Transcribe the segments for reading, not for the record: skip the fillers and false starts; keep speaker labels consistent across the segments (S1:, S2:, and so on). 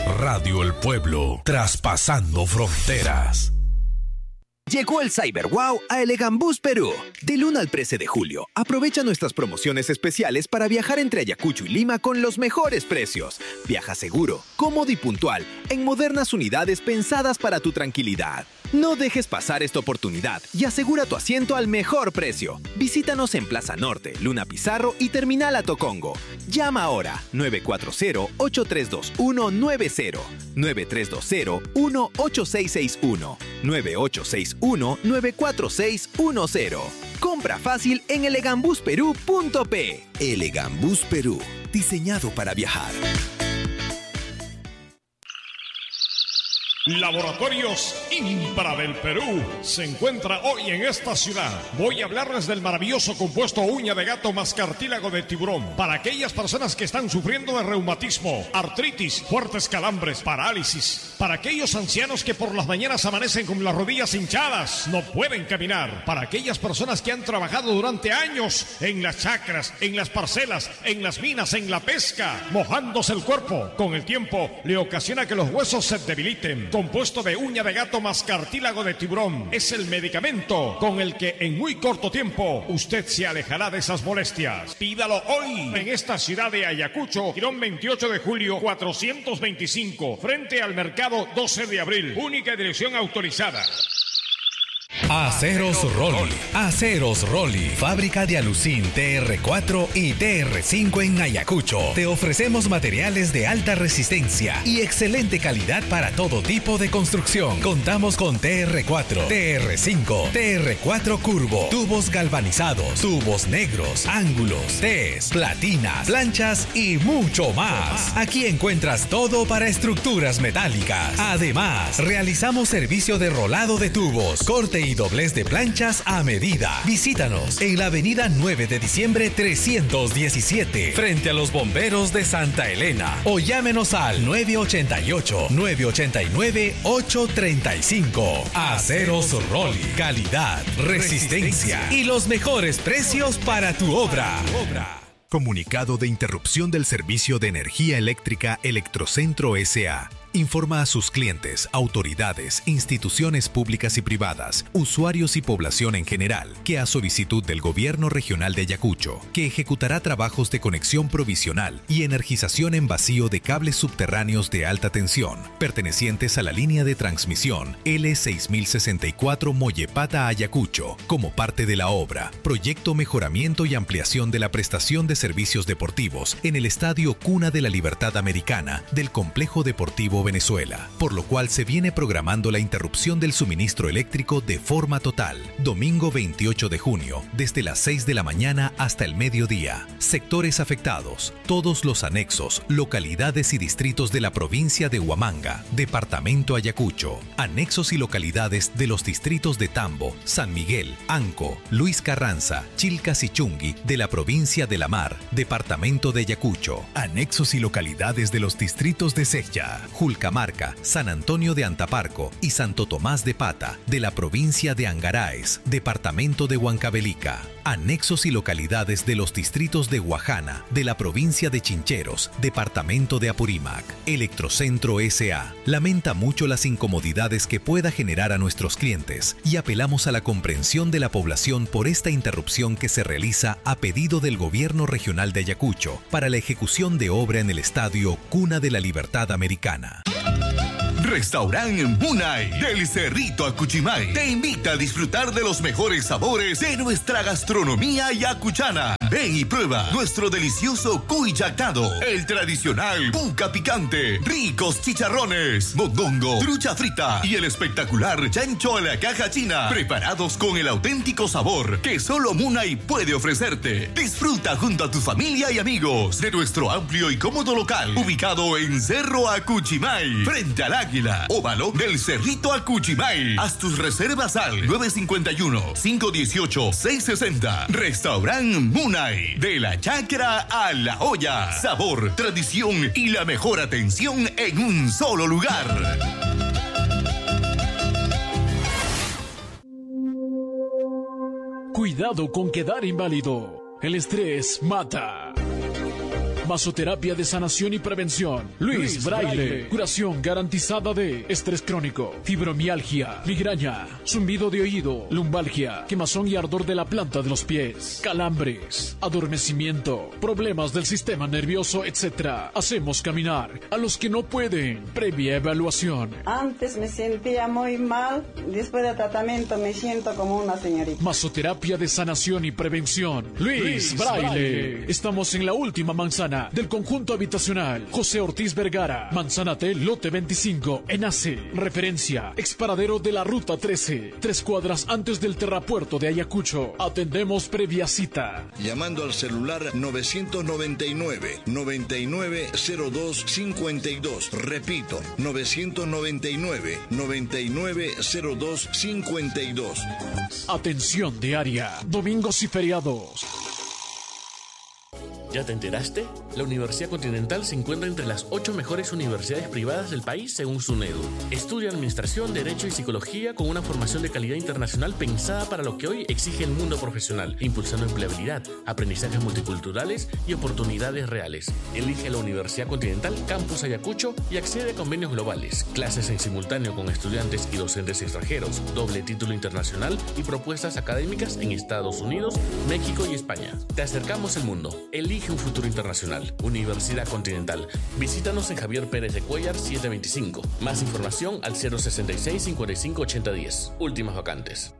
S1: Radio El Pueblo, traspasando fronteras.
S2: Llegó el Cyber Wow a Elegant Bus Perú. Del 1 al 13 de julio, aprovecha nuestras promociones especiales para viajar entre Ayacucho y Lima con los mejores precios. Viaja seguro, cómodo y puntual en modernas unidades pensadas para tu tranquilidad. No dejes pasar esta oportunidad y asegura tu asiento al mejor precio. Visítanos en Plaza Norte, Luna Pizarro y Terminal Atocongo. Llama ahora 940-8321-90, 9320-18661, 9861-94610. Compra fácil en elegantbusperú.p. Elegant Bus Perú, diseñado para viajar.
S3: Laboratorios Impra del Perú se encuentra hoy en esta ciudad. Voy a hablarles del maravilloso compuesto uña de gato más cartílago de tiburón. Para aquellas personas que están sufriendo de reumatismo, artritis, fuertes calambres, parálisis. Para aquellos ancianos que por las mañanas amanecen con las rodillas hinchadas, no pueden caminar. Para aquellas personas que han trabajado durante años en las chacras, en las parcelas, en las minas, en la pesca, mojándose el cuerpo. Con el tiempo le ocasiona que los huesos se debiliten. Compuesto de uña de gato más cartílago de tiburón. Es el medicamento con el que en muy corto tiempo usted se alejará de esas molestias. Pídalo hoy en esta ciudad de Ayacucho, Girón 28 de julio 425, frente al mercado 12 de abril. Única dirección autorizada.
S1: Aceros Rolly. Aceros Rolly. Fábrica de alucín TR4 y TR5 en Ayacucho. Te ofrecemos materiales de alta resistencia y excelente calidad para todo tipo de construcción. Contamos con TR4, TR5, TR4 curvo, tubos galvanizados, tubos negros, ángulos, Ts, platinas, planchas y mucho más. Aquí encuentras todo para estructuras metálicas. Además, realizamos servicio de rolado de tubos, corte y doblez de planchas a medida. Visítanos en la avenida 9 de diciembre 317, frente a los bomberos de Santa Elena, o llámenos al 988-989-835. Aceros Rolly, calidad, resistencia y los mejores precios para tu obra.
S4: Comunicado de interrupción del servicio de energía eléctrica Electrocentro S.A. Informa a sus clientes, autoridades, instituciones públicas y privadas, usuarios y población en general, que a solicitud del Gobierno Regional de Ayacucho, que ejecutará trabajos de conexión provisional y energización en vacío de cables subterráneos de alta tensión, pertenecientes a la línea de transmisión L6064 Mollepata Ayacucho, como parte de la obra, proyecto mejoramiento y ampliación de la prestación de servicios deportivos en el Estadio Cuna de la Libertad Americana del Complejo Deportivo Venezuela, por lo cual se viene programando la interrupción del suministro eléctrico de forma total. Domingo 28 de junio, desde las 6 de la mañana hasta el mediodía. Sectores afectados: todos los anexos, localidades y distritos de la provincia de Huamanga, departamento Ayacucho. Anexos y localidades de los distritos de Tambo, San Miguel, Anco, Luis Carranza, Chilcas y Chungui de la provincia de La Mar, departamento de Ayacucho. Anexos y localidades de los distritos de Sella, Julcamarca, San Antonio de Antaparco y Santo Tomás de Pata, de la provincia de Angaraes, departamento de Huancavelica. Anexos y localidades de los distritos de Guajana, de la provincia de Chincheros, departamento de Apurímac. Electrocentro S.A. lamenta mucho las incomodidades que pueda generar a nuestros clientes y apelamos a la comprensión de la población por esta interrupción que se realiza a pedido del Gobierno Regional de Ayacucho para la ejecución de obra en el Estadio Cuna de la Libertad Americana.
S5: Restaurante Munay del Cerrito Acuchimay te invita a disfrutar de los mejores sabores de nuestra gastronomía ayacuchana. Ven y prueba nuestro delicioso cuy yactado, el tradicional puca picante, ricos chicharrones, mondongo, trucha frita y el espectacular chancho a la caja china, preparados con el auténtico sabor que solo Munay puede ofrecerte. Disfruta junto a tu familia y amigos de nuestro amplio y cómodo local, ubicado en Cerro Acuchimay, frente al Águila, óvalo del Cerrito Acuchimay. Haz tus reservas al 951-518-660. Restaurante Munay, de la chacra a la olla. Sabor, tradición y la mejor atención en un solo lugar.
S6: Cuidado con quedar inválido. El estrés mata. Masoterapia de sanación y prevención. Luis Braille. Curación garantizada de estrés crónico, fibromialgia, migraña, zumbido de oído, lumbalgia, quemazón y ardor de la planta de los pies, calambres, adormecimiento, problemas del sistema nervioso, etc. Hacemos caminar a los que no pueden. Previa evaluación.
S7: Antes me sentía muy mal. Después del tratamiento me siento como una señorita.
S6: Masoterapia de sanación y prevención. Luis Braille. Estamos en la última manzana del conjunto habitacional José Ortiz Vergara. Manzana T, lote 25, Enace. Referencia, exparadero de la ruta 13. 3 cuadras antes del terrapuerto de Ayacucho. Atendemos previa cita.
S8: Llamando al celular 999-990252. Repito, 999-990252.
S6: Atención diaria, domingos y feriados.
S9: ¿Ya te enteraste? La Universidad Continental se encuentra entre las 8 mejores universidades privadas del país según SUNEDU. Estudia Administración, Derecho y Psicología con una formación de calidad internacional pensada para lo que hoy exige el mundo profesional, impulsando empleabilidad, aprendizajes multiculturales y oportunidades reales. Elige la Universidad Continental Campus Ayacucho y accede a convenios globales, clases en simultáneo con estudiantes y docentes extranjeros, doble título internacional y propuestas académicas en Estados Unidos, México y España. Te acercamos al mundo. Elige un futuro internacional. Universidad Continental. Visítanos en Javier Pérez de Cuellar 725. Más información al 066 55 80 10. Últimas vacantes.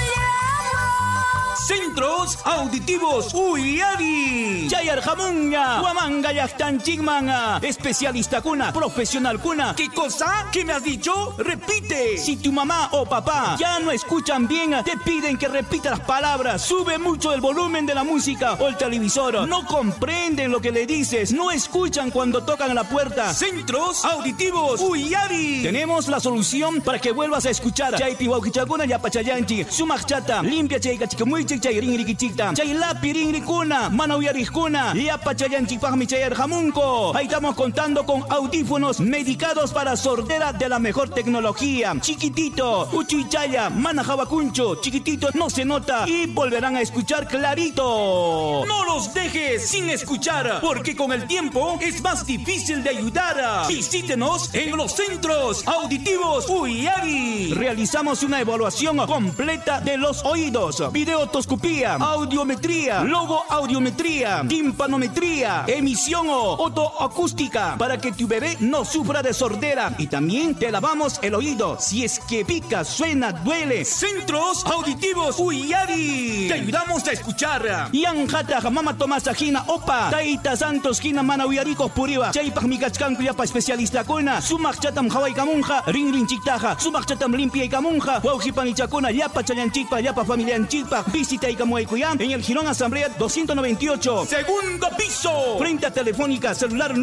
S10: Centros Auditivos Uyari. Chayar Jamunga. Huamanga Yachtan Chigmanga. Especialista cuna. Profesional cuna. ¿Qué cosa? ¿Qué me has dicho? Repite. Si tu mamá o papá ya no escuchan bien, te piden que repita las palabras. Sube mucho el volumen de la música o el televisor. No comprenden lo que le dices. No escuchan cuando tocan la puerta. Centros Auditivos Uyari. Tenemos la solución para que vuelvas a escuchar. Chay piwaukichakuna yapachayanchi. Sumachata. Limpia chayka chikamuy chay rinrikichikta. Chay lapi rinrikuna. Manauyarijkuna. Yapachayanchikpajmi chayar jamunko. Ahí estamos contando con audífonos medicados para sordera de la mejor tecnología. Chiquitito. Uchichaya. Manajabakuncho. Chiquitito. No se nota. Y volverán a escuchar clarito. No los dejes sin escuchar. Porque con el tiempo es más difícil de ayudar. Visítenos en los Centros Auditivos Uyari. Realizamos una evaluación completa de los oídos. Videotoscopía, audiometría, logoaudiometría, timpanometría, emisión otoacústica para que tu bebé no sufra de sordera. Y también te lavamos el oído si es que pica, suena, duele. Centros Auditivos Uyari. Te ayudamos a escuchar. Yanjata mama tomasajina opa. Taita Santos Gina mana uyaricos puriba. Chaypaj mikachkanku yapa especialista kuna. Sumak chatam hawai kamunja. Ring chiktaja. Sumak chatam limpia y kamunja. Waujipan y chakuna. Yapa chayanchikpa. Yapa familianchikpa. Visita y kamuaykuyan. En el Girón Asamblea 298. Segundo piso. Frente a Telefónica. Celular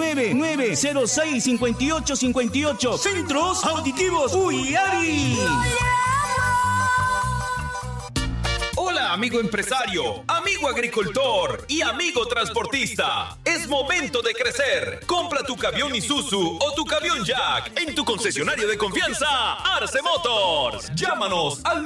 S10: 999-065858. Centros Auditivos Uyari.
S11: Hola, amigo empresario, amigo agricultor y amigo transportista. Es momento de crecer. Compra tu camión Isuzu o tu camión Jack en tu concesionario de confianza, Arce Motors. Llámanos al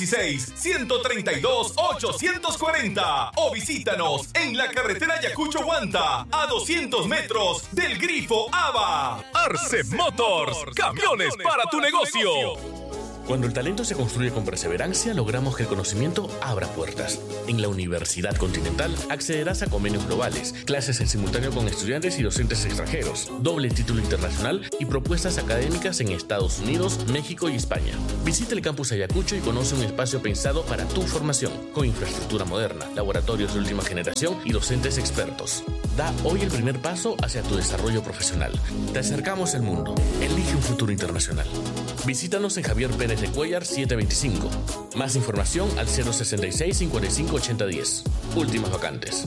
S11: 916-132-840 o visítanos en la carretera Ayacucho-Huanta a 200 metros del Grifo ABA. Arce Motors, camiones para tu negocio.
S9: Cuando el talento se construye con perseverancia, logramos que el conocimiento abra puertas. En la Universidad Continental accederás a convenios globales, clases en simultáneo con estudiantes y docentes extranjeros, doble título internacional y propuestas académicas en Estados Unidos, México y España. Visita el campus Ayacucho y conoce un espacio pensado para tu formación, con infraestructura moderna, laboratorios de última generación y docentes expertos. Da hoy el primer paso hacia tu desarrollo profesional. Te acercamos al mundo. Elige un futuro internacional. Visítanos en Javier Pérez de Cuellar 725. Más información al 066 55 80 10. Últimas vacantes.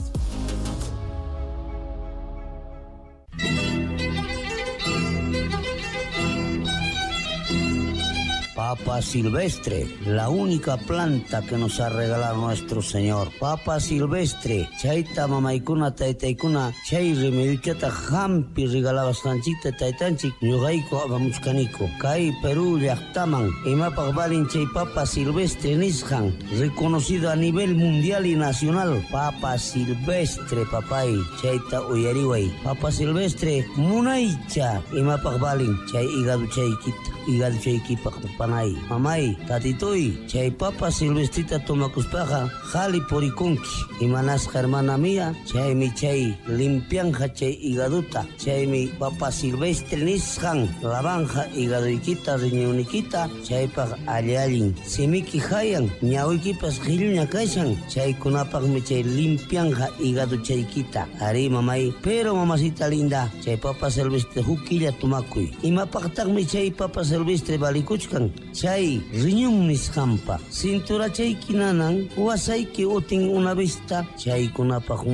S12: Papa silvestre, la única planta que nos ha regalado nuestro Señor. Papa silvestre, chayta mamaykuna taytaykuna, chay remediuchata hampi regalabas kanchikta taytanchik, ñuqayku apamuchkaniko. Kay Perú llaqtaman, imapaq valin chay papa silvestre nisqan, reconocido a nivel mundial y nacional. Papa silvestre, papay, chayta uyariway. Papa silvestre, munaycha, imapaq valin, chay igadu chaykita. Igadu chaykipaq panay. Mamay, tatitoy, chay papa silvestrita tomakuspaqa, jali porikunki. Imanasqa hermana mía, chaymi chay limpianja chay igaduta. Chaymi papa silvestre nisqan, lavanja igaduykita, riñonikita, chaypaq allallin. Simiki hayan, ñawiykipas qilluña kashan, chaykunapaqmi chay limpianja igadu chaykita. Ari mamay, pero mamacita linda, chay papa silvestre hukilla tumakuy. Imapaqtaqmi chay papa silvestre balikuchkan, chay riñon nisqanpa. Cintura chayki nanan, wasayki utin una vista, chaykunapaq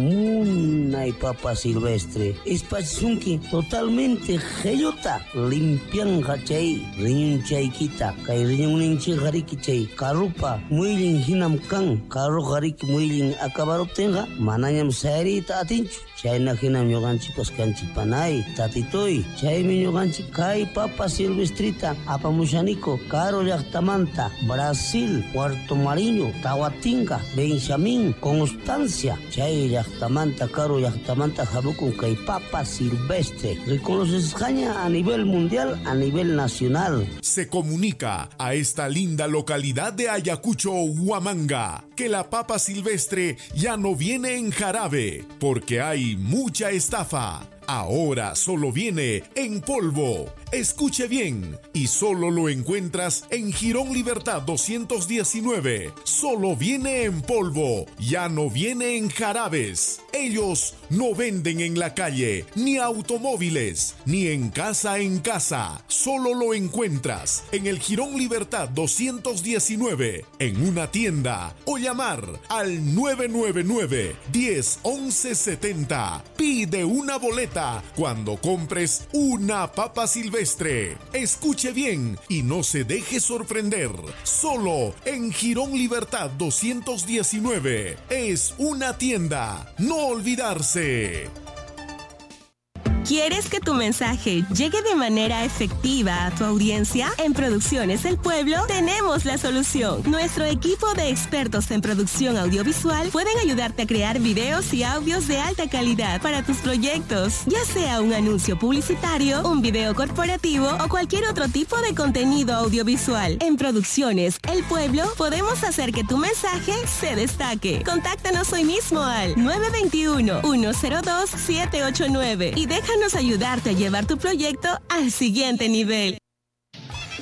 S12: munay papa silvestre. Espachunki totalmente gellota, limpianja chay riñon chaykita. Kay riñon ninchi hariki chay karupa muylin hinam kan, karu hariki muylin akabaruptenga, manañam sayrita atinchu. Chayna hinam ñuqanchikpas kanchik panay, tatitoy, chaymi ñuqanchik kay papa silvestrita apamushaniko Caro llaqtamanta, Brasil, Puerto Mariño, Tahuatinga, Benjamín, Constancia, chay llaqtamanta, Caro llaqtamanta habukun kay papa silvestre, reconocesqaña a nivel mundial, a nivel nacional.
S13: Se comunica a esta linda localidad de Ayacucho, Huamanga, que la papa silvestre ya no viene en jarabe, porque hay mucha estafa. Ahora solo viene en polvo. Escuche bien, y solo lo encuentras en Jirón Libertad 219. Solo viene en polvo, ya no viene en jarabes. Ellos no venden en la calle, ni automóviles, ni en casa. Solo lo encuentras en el Jirón Libertad 219, en una tienda, o llamar al 999 10 11 70. Pide una boleta cuando compres una papa silvestre. Escuche bien y no se deje sorprender. Solo en Jirón Libertad 219. Es una tienda. No olvidarse.
S14: ¿Quieres que tu mensaje llegue de manera efectiva a tu audiencia? En Producciones El Pueblo tenemos la solución. Nuestro equipo de expertos en producción audiovisual pueden ayudarte a crear videos y audios de alta calidad para tus proyectos, ya sea un anuncio publicitario, un video corporativo o cualquier otro tipo de contenido audiovisual. En Producciones El Pueblo podemos hacer que tu mensaje se destaque. Contáctanos hoy mismo al 921-102-789 y déjanos ayudarte a llevar tu proyecto al siguiente nivel.